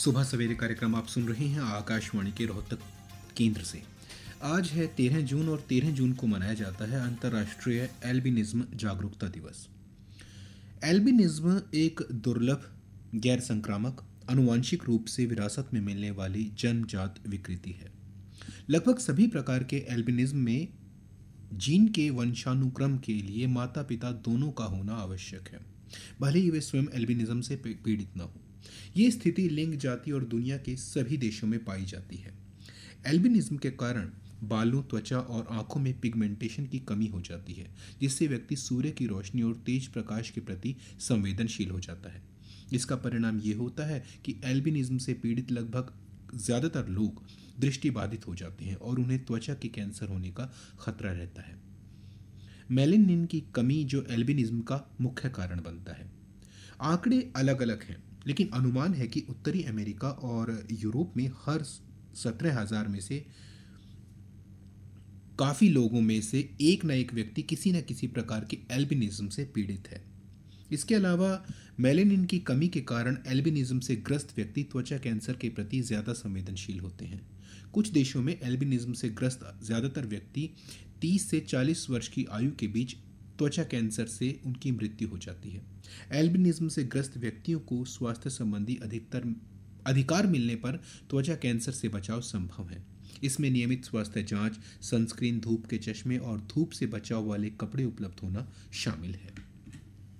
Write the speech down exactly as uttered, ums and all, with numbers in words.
सुबह सवेरे कार्यक्रम आप सुन रहे हैं आकाशवाणी के रोहतक केंद्र से। आज है तेरह जून और तेरह जून को मनाया जाता है अंतर्राष्ट्रीय एल्बिनिज्म जागरूकता दिवस। एल्बिनिज्म एक दुर्लभ, गैर संक्रामक, आनुवांशिक रूप से विरासत में मिलने वाली जन्मजात विकृति है। लगभग सभी प्रकार के एल्बिनिज्म में जीन के वंशानुक्रम के लिए माता पिता दोनों का होना आवश्यक है, भले ही वे स्वयं एल्बिनिज्म से पीड़ित न हो। ये स्थिति लिंग, जाति और दुनिया के सभी देशों में पाई जाती है। एल्बिनिज्म के कारण बालों, त्वचा और आंखों में पिगमेंटेशन की कमी हो जाती है, जिससे व्यक्ति सूर्य की रोशनी और तेज प्रकाश के प्रति संवेदनशील हो जाता है। इसका परिणाम ये होता है कि एल्बिनिज्म से पीड़ित लगभग ज़्यादातर लोग दृष्टिबाधित हो जाते हैं और उन्हें त्वचा के कैंसर होने का खतरा रहता है। मेलेनिन की कमी जो एल्बिनिज्म का मुख्य कारण बनता है। आंकड़े अलग अलग हैं, लेकिन अनुमान है कि उत्तरी अमेरिका और यूरोप में हर सत्रह हजार में से काफी लोगों में से एक न एक व्यक्ति किसी न किसी प्रकार के एल्बिनिज्म से पीड़ित है। इसके अलावा मेलेनिन की कमी के कारण एल्बिनिज्म से ग्रस्त व्यक्ति त्वचा कैंसर के प्रति ज्यादा संवेदनशील होते हैं। कुछ देशों में एल्बिनिज्म से ग्रस्त ज्यादातर व्यक्ति तीस से चालीस वर्ष की आयु के बीच त्वचा कैंसर से उनकी मृत्यु हो जाती है। एल्बिनिज्म से ग्रस्त व्यक्तियों को स्वास्थ्य संबंधी अधिकतर अधिकार मिलने पर त्वचा कैंसर से बचाव संभव है। इसमें नियमित स्वास्थ्य जांच, सनस्क्रीन, धूप के चश्मे और धूप से बचाव वाले कपड़े उपलब्ध होना शामिल है।